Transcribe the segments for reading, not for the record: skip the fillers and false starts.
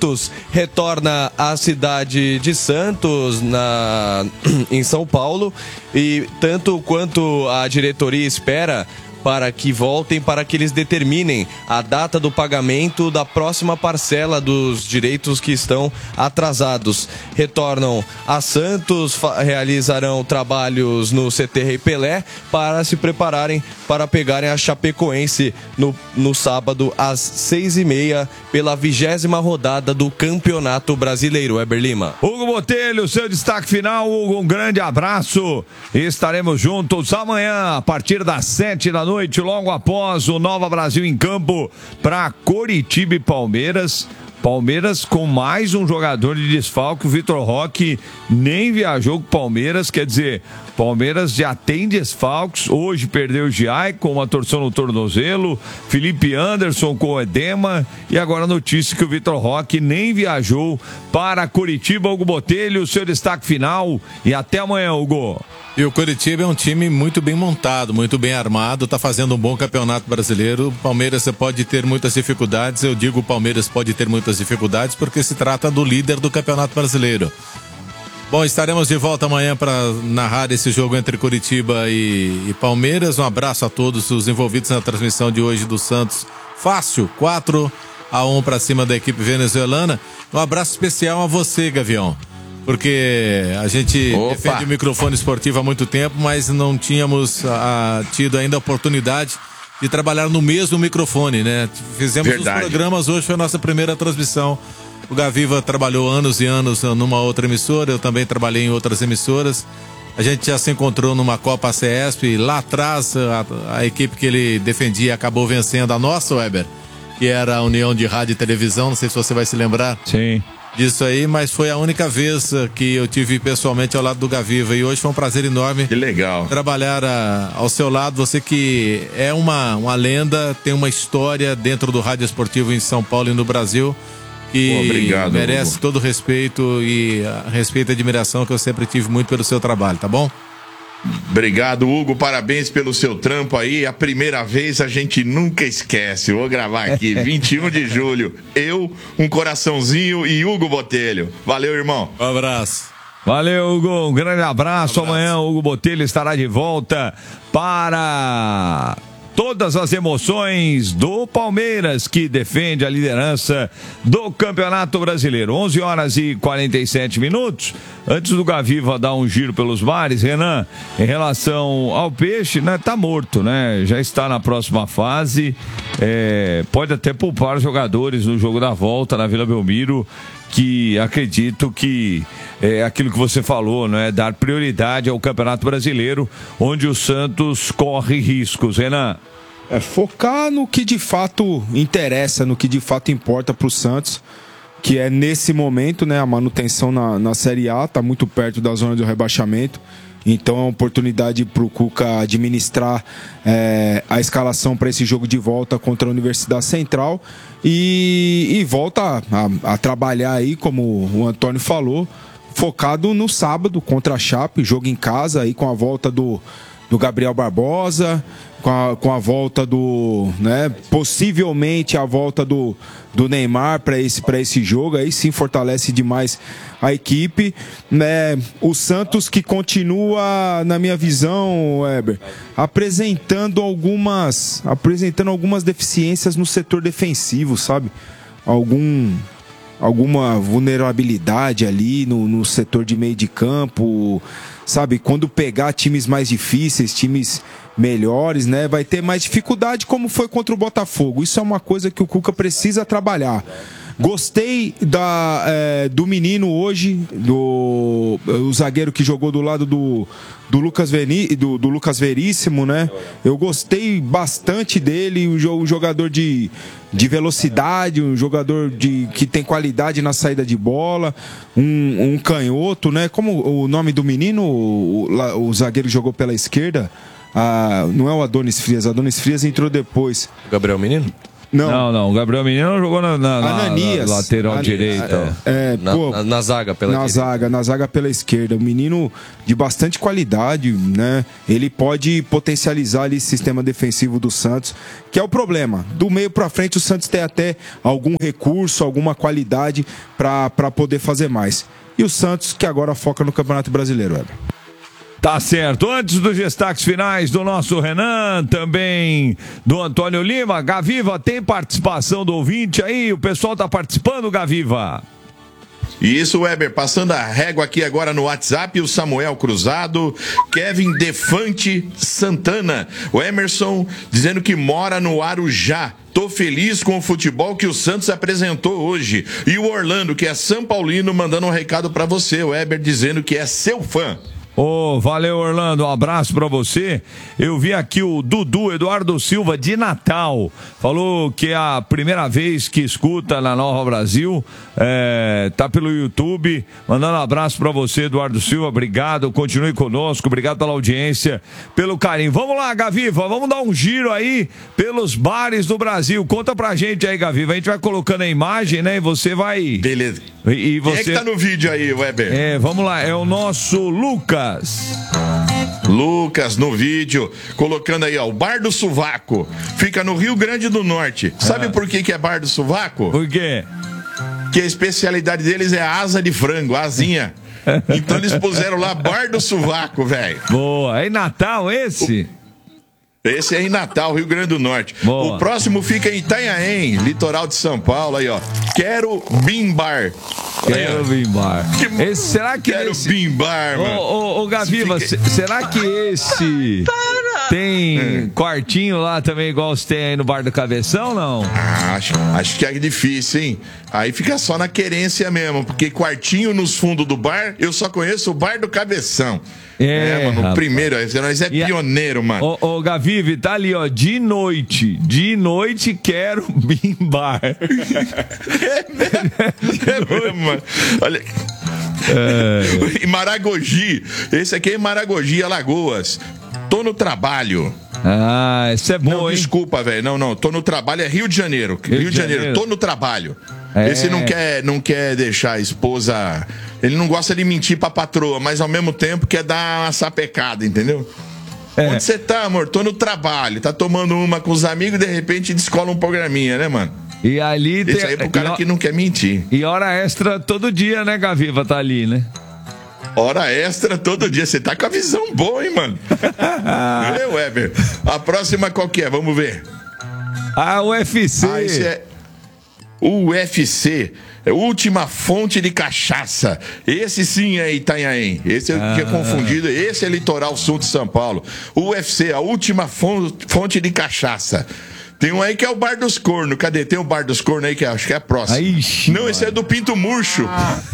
Santos retorna à cidade de Santos, em São Paulo, e tanto quanto a diretoria espera para que voltem, para que eles determinem a data do pagamento da próxima parcela dos direitos que estão atrasados. Retornam a Santos, realizarão trabalhos no CT Rei Pelé para se prepararem para pegarem a Chapecoense no sábado às 6h30 pela 20ª rodada do Campeonato Brasileiro. Weber Lima. Hugo Botelho, seu destaque final. Hugo, um grande abraço. Estaremos juntos amanhã a partir das 7 da noite, logo após o Nova Brasil em campo para Coritiba e Palmeiras. Palmeiras com mais um jogador de desfalque. O Vitor Roque nem viajou com o Palmeiras, quer dizer, Palmeiras já tem desfalques. Hoje perdeu o Giai com uma torção no tornozelo, Felipe Anderson com edema, e agora a notícia que o Vitor Roque nem viajou para Coritiba. Hugo Botelho, seu destaque final e até amanhã, Hugo. E o Coritiba é um time muito bem montado, muito bem armado, está fazendo um bom campeonato brasileiro. O Palmeiras pode ter muitas dificuldades, eu digo o Palmeiras pode ter muitas dificuldades porque se trata do líder do campeonato brasileiro. Bom, estaremos de volta amanhã para narrar esse jogo entre Coritiba e Palmeiras. Um abraço a todos os envolvidos na transmissão de hoje do Santos. Fácil, 4-1 para cima da equipe venezuelana. Um abraço especial a você, Gavião. Porque a gente defende o microfone esportivo há muito tempo, mas não tínhamos tido ainda a oportunidade de trabalhar no mesmo microfone, né? Fizemos os programas, hoje foi a nossa primeira transmissão. O Gaviva trabalhou anos e anos numa outra emissora, eu também trabalhei em outras emissoras. A gente já se encontrou numa Copa ACESP, e lá atrás a equipe que ele defendia acabou vencendo a nossa, Weber, que era a União de Rádio e Televisão, não sei se você vai se lembrar. Sim. Disso aí, mas foi a única vez que eu tive pessoalmente ao lado do Gaviva, e hoje foi um prazer enorme. Que legal. Trabalhar ao seu lado, você que é uma lenda, tem uma história dentro do rádio esportivo em São Paulo e no Brasil, que obrigado, merece Hugo. todo o respeito e respeito e admiração que eu sempre tive muito pelo seu trabalho, tá bom? Obrigado, Hugo, parabéns pelo seu trampo aí, a primeira vez a gente nunca esquece, vou gravar aqui, 21 de julho, eu, um coraçãozinho e Hugo Botelho, valeu, irmão. Um abraço. Valeu, Hugo, um grande abraço. Amanhã o Hugo Botelho estará de volta para todas as emoções do Palmeiras, que defende a liderança do Campeonato Brasileiro. 11h47. Antes do Gaviva dar um giro pelos mares, Renan, em relação ao peixe, né, tá morto, né? Já está na próxima fase. Pode até poupar jogadores no jogo da volta na Vila Belmiro, que acredito que é aquilo que você falou, né? Dar prioridade ao Campeonato Brasileiro, onde o Santos corre riscos, Renan. Focar no que de fato interessa, no que de fato importa para o Santos, que é nesse momento, né, a manutenção na Série A, está muito perto da zona do rebaixamento. Então é uma oportunidade para o Cuca administrar a escalação para esse jogo de volta contra a Universidade Central e volta a trabalhar aí, como o Antônio falou, focado no sábado contra a Chape, jogo em casa, aí com a volta do Gabriel Barbosa, com a volta possivelmente a volta do Neymar para esse jogo. Aí sim fortalece demais a equipe, né? O Santos, que continua, na minha visão, Weber, apresentando algumas deficiências no setor defensivo, sabe? Alguma vulnerabilidade ali no setor de meio de campo, sabe? Quando pegar times mais difíceis, times melhores, né? Vai ter mais dificuldade, como foi contra o Botafogo. Isso é uma coisa que o Cuca precisa trabalhar. Gostei do menino hoje, o zagueiro que jogou do lado do Lucas Veríssimo, né? Eu gostei bastante dele, um jogador de velocidade, um jogador que tem qualidade na saída de bola, um canhoto, né? Como o nome do menino, o zagueiro que jogou pela esquerda, não é o Adonis Frias entrou depois. Gabriel Menino? Não. O Gabriel Menino jogou na lateral direita. Na zaga pela esquerda. Na zaga pela esquerda. Um menino de bastante qualidade, né? Ele pode potencializar ali o sistema defensivo do Santos, que é o problema. Do meio pra frente, o Santos tem até algum recurso, alguma qualidade pra poder fazer mais. E o Santos, que agora foca no Campeonato Brasileiro, Weber. Tá certo. Antes dos destaques finais do nosso Renan, também do Antônio Lima, Gaviva, tem participação do ouvinte aí? O pessoal tá participando, Gaviva? Isso, Weber, passando a régua aqui agora no WhatsApp, o Samuel Cruzado, Kevin Defante Santana, o Emerson dizendo que mora no Arujá. Tô feliz com o futebol que o Santos apresentou hoje. E o Orlando, que é São Paulino, mandando um recado pra você, o Weber, dizendo que é seu fã. Valeu, Orlando, um abraço pra você. Eu vi aqui o Dudu Eduardo Silva de Natal, falou que é a primeira vez que escuta na Nova Brasil, tá pelo YouTube, mandando um abraço pra você, Eduardo Silva, obrigado, continue conosco, obrigado pela audiência, pelo carinho. Vamos lá, Gaviva, vamos dar um giro aí pelos bares do Brasil, conta pra gente aí, Gaviva, a gente vai colocando a imagem, né, e você vai... Beleza. E você... Quem é que tá no vídeo aí, Weber? Vamos lá, é o nosso Lucas no vídeo, colocando aí, ó, o Bar do Sovaco, fica no Rio Grande do Norte. Sabe por que é Bar do Sovaco? Por quê? Que a especialidade deles é a asa de frango, a asinha. Então eles puseram lá Bar do Sovaco, velho. Boa, é em Natal esse? Esse é em Natal, Rio Grande do Norte. Boa. O próximo fica em Itanhaém, litoral de São Paulo, aí ó. Quero Bimbar. Quero Bimbar. Será que Quero Bimbar, mano. Ô, Gaviva, será que esse tem quartinho lá também, igual você tem aí no Bar do Cabeção, não? Acho que é difícil, hein? Aí fica só na querência mesmo, porque quartinho nos fundos do bar, eu só conheço o Bar do Cabeção. Mano, o primeiro, nós é pioneiro, mano. Ô, Gaviva, tá ali, ó, de noite quero Bimbar. Mesmo, mano. Olha... Em Maragogi, esse aqui é em Maragogi, Alagoas. Tô no trabalho. Isso é bom, não, hein? Desculpa, velho. Não. Tô no trabalho, é Rio de Janeiro. Rio de Janeiro, tô no trabalho. Esse não quer deixar a esposa... Ele não gosta de mentir pra patroa, mas ao mesmo tempo quer dar uma sapecada, entendeu? Onde você tá, amor? Tô no trabalho. Tá tomando uma com os amigos e de repente descola um programinha, né, mano? E ali Esse aí é pro cara que não quer mentir. E hora extra todo dia, né, Gaviva? Tá ali, né? Hora extra todo dia. Você tá com a visão boa, hein, mano? Weber. A próxima qual que é? Vamos ver. UFC. Esse é o UFC. É Última Fonte de Cachaça. Esse sim é Itanhaém. Esse é que é confundido. Esse é Litoral Sul de São Paulo. O UFC, a Última Fonte de Cachaça. Tem um aí que é o Bar dos Cornos. Cadê? Tem o Bar dos Cornos aí que acho que é a próxima. Não, esse é do Pinto Murcho.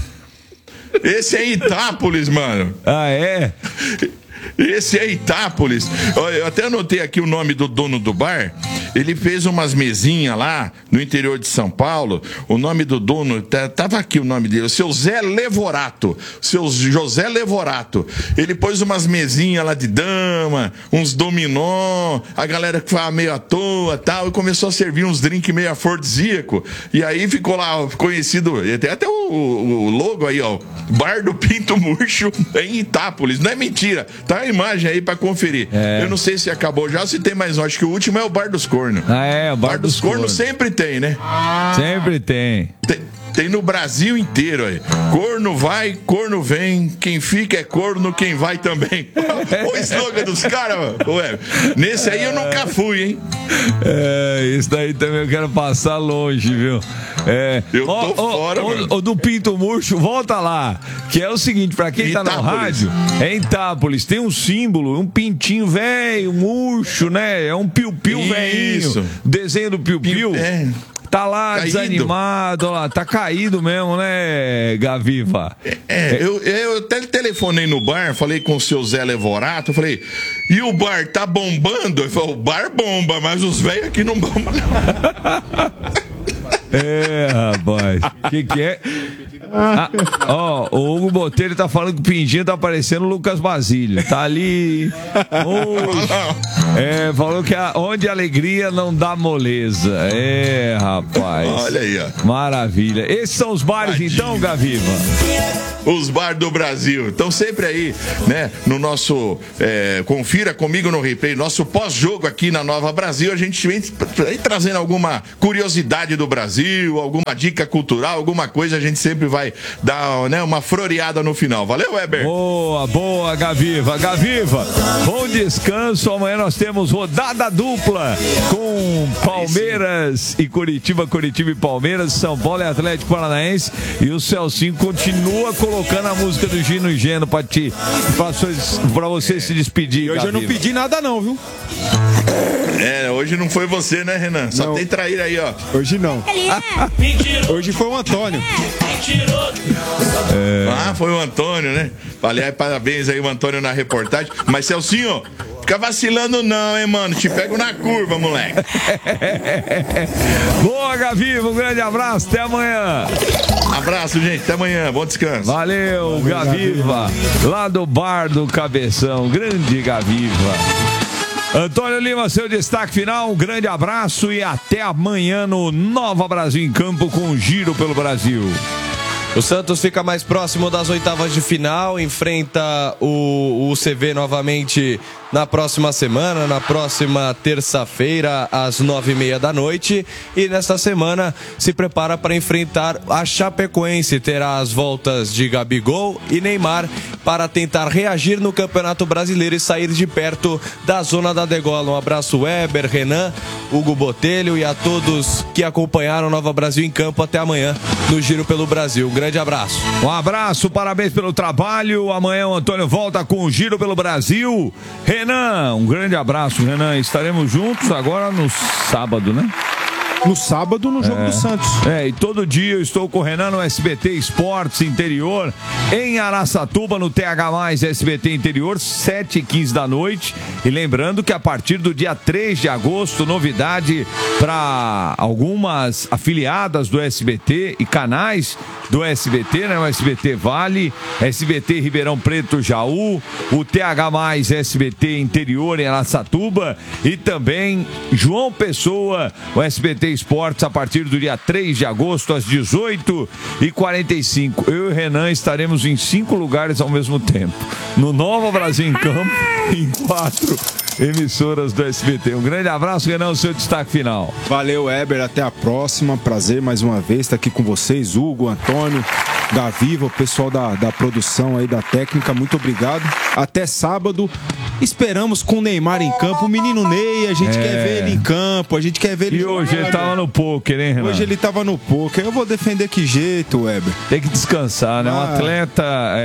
Esse é Itápolis, mano. É? Esse é Itápolis. Eu até anotei aqui o nome do dono do bar. Ele fez umas mesinhas lá no interior de São Paulo. O nome do dono, tava aqui o nome dele, o seu Zé Levorato. Seu José Levorato. Ele pôs umas mesinhas lá de dama, uns dominó, a galera que fala meio à toa e tal, e começou a servir uns drinks meio afrodisíaco. E aí ficou lá conhecido, tem até o logo aí, ó. Bar do Pinto Murcho em Itápolis. Não é mentira. Tá a imagem aí pra conferir. Eu não sei se acabou já ou se tem mais um. Acho que o último é o Bar dos Cornos. O Bar dos Cornos sempre tem, né? Sempre tem. Tem no Brasil inteiro aí. Corno vai, corno vem. Quem fica é corno, quem vai também. O slogan dos caras, mano. Nesse aí eu nunca fui, hein? Isso daí também eu quero passar longe, viu? Eu tô fora, mano. O do Pinto Murcho, volta lá. Que é o seguinte, pra quem tá no rádio, é em Itápolis, tem um símbolo, um pintinho velho, murcho, né? É um piu-piu velhinho. Desenho do piu-piu. Tá lá caído. Desanimado, ó lá, tá caído mesmo, né, Gaviva? Eu até telefonei no bar, falei com o seu Zé Levorato, falei, e o bar tá bombando? Ele falou, o bar bomba, mas os velhos aqui não bombam, não. Rapaz, que é? O Hugo Botelho tá falando que o Pinginho tá parecendo o Lucas Basílio. Tá ali. Falou que onde a alegria não dá moleza. Rapaz. Olha aí, ó. Maravilha. Esses são os bares, então, Gaviva? Os bares do Brasil. Estão sempre aí, né? No nosso. Confira comigo no replay. Nosso pós-jogo aqui na Nova Brasil. A gente vem trazendo alguma curiosidade do Brasil, alguma dica cultural, alguma coisa. A gente sempre vai dar, né, uma floreada no final. Valeu, Weber? Boa, Gaviva. Gaviva, bom descanso. Amanhã nós temos rodada dupla com Palmeiras e Curitiba e Palmeiras, São Paulo e Atlético Paranaense. E o Celcinho continua colocando a música do Gino e Geno pra você se despedir. E hoje Gaviva. eu não pedi nada não, viu? Hoje não foi você, né, Renan? Só tem traíra aí, ó. Hoje não. Hoje foi o Antônio. Foi o Antônio, né? Aliás, parabéns aí o Antônio na reportagem. Mas, Celcinho, fica vacilando não, hein, mano? Te pego na curva, moleque. Boa, Gaviva, um grande abraço, até amanhã. Abraço, gente, até amanhã, bom descanso. Valeu, Gaviva, lá do Bar do Cabeção, grande Gaviva. Antônio Lima, seu destaque final, um grande abraço e até amanhã no Nova Brasil em Campo com o Giro pelo Brasil. O Santos fica mais próximo das oitavas de final, enfrenta o CV novamente na próxima semana, na próxima terça-feira, às 9h30 da noite. E nesta semana se prepara para enfrentar a Chapecoense. Terá as voltas de Gabigol e Neymar para tentar reagir no Campeonato Brasileiro e sair de perto da zona da degola. Um abraço, Weber, Renan, Hugo Botelho e a todos que acompanharam Nova Brasil em Campo. Até amanhã no Giro pelo Brasil. Um grande abraço. Um abraço, parabéns pelo trabalho. Amanhã o Antônio volta com o Giro pelo Brasil. Renan, um grande abraço, Renan. Estaremos juntos agora no sábado, né? No sábado, no jogo do Santos. E todo dia eu estou com o Renan no SBT Esportes Interior, em Araçatuba, no TH+, SBT Interior, 7h15 da noite. E lembrando que a partir do dia 3 de agosto, novidade para algumas afiliadas do SBT e canais do SBT, né? O SBT Vale, SBT Ribeirão Preto Jaú, o TH+, SBT Interior em Araçatuba e também João Pessoa, o SBT Esportes a partir do dia 3 de agosto às 18h45. Eu e o Renan estaremos em 5 lugares ao mesmo tempo. No Nova Brasil em Campo, em 4 emissoras do SBT. Um grande abraço, Renan, o seu destaque final. Valeu, Weber, até a próxima. Prazer mais uma vez estar aqui com vocês, Hugo, Antônio, Gaviva, o pessoal da produção aí, da técnica, muito obrigado. Até sábado. Esperamos com o Neymar em campo, o menino Ney, a gente quer ver ele em campo, a gente quer ver ele. E hoje ele tava no pôquer, hein, Renan? Hoje ele tava no pôquer. Eu vou defender que jeito, Weber? Tem que descansar, né? Um atleta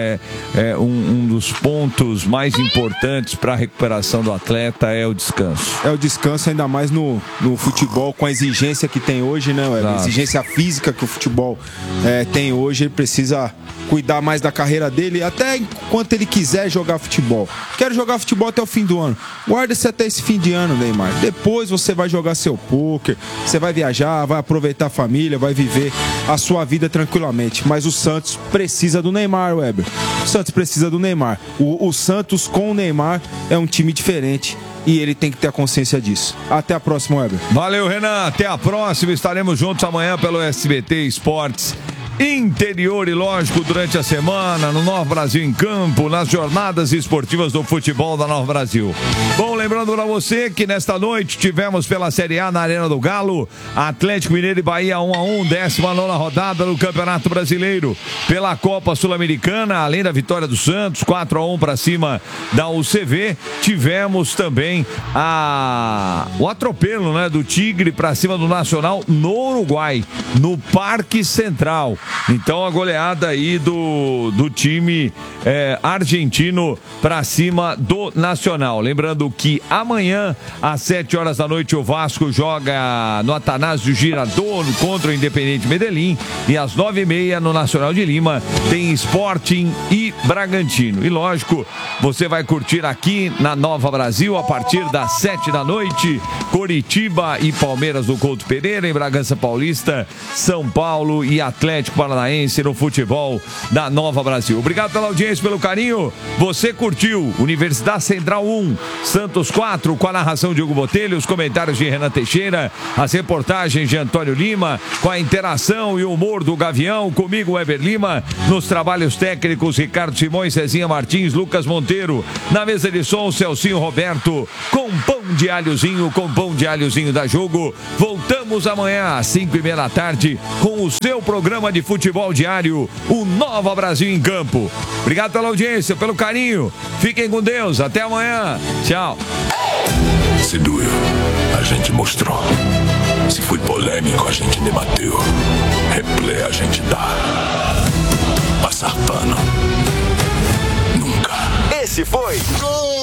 um dos pontos mais importantes para a recuperação do atleta é o descanso. É o descanso, ainda mais no futebol, com a exigência que tem hoje, né, Weber? A exigência física que o futebol tem hoje, ele precisa cuidar mais da carreira dele, até enquanto ele quiser jogar futebol. Quero jogar futebol até o fim do ano. Guarda-se até esse fim de ano, Neymar. Depois você vai jogar seu pôquer, você vai viajar, vai aproveitar a família, vai viver a sua vida tranquilamente. Mas o Santos precisa do Neymar, Weber. O Santos precisa do Neymar. O Santos com o Neymar é um time diferente. E ele tem que ter a consciência disso. Até a próxima, Weber. Valeu, Renan. Até a próxima. Estaremos juntos amanhã pelo SBT Esportes Interior e, lógico, durante a semana, no Nova Brasil em Campo, nas jornadas esportivas do futebol da Nova Brasil. Bom, lembrando para você que nesta noite tivemos pela Série A na Arena do Galo, Atlético Mineiro e Bahia 1-1, 19ª rodada do Campeonato Brasileiro. Pela Copa Sul-Americana, além da vitória do Santos, 4-1 para cima da UCV, tivemos também o atropelo, né, do Tigre para cima do Nacional no Uruguai, no Parque Central. Então a goleada aí do time argentino para cima do Nacional. Lembrando que amanhã às 7h da noite o Vasco joga no Atanásio Girardot contra o Independiente Medellín e às 9h30 no Nacional de Lima tem Sporting e Bragantino. E lógico, você vai curtir aqui na Nova Brasil a partir das 7 da noite, Coritiba e Palmeiras do Couto Pereira, em Bragança Paulista, São Paulo e Atlético Atlético Paranaense no futebol da Nova Brasil. Obrigado pela audiência, pelo carinho. Você curtiu Universidade Central 1, Santos 4, com a narração de Hugo Botelho, os comentários de Renan Teixeira, as reportagens de Antônio Lima, com a interação e o humor do Gavião, comigo, Weber Lima, nos trabalhos técnicos, Ricardo Simões, Cezinha Martins, Lucas Monteiro, na mesa de som, Celcinho Roberto, com pão de alhozinho da Jogo. Voltamos amanhã às 5:30 da tarde com o seu programa de futebol diário, o Nova Brasil em Campo. Obrigado pela audiência, pelo carinho. Fiquem com Deus. Até amanhã. Tchau. Se doeu, a gente mostrou. Se foi polêmico, a gente debateu. Replay a gente dá. Passar pano. Nunca. Esse foi Gol!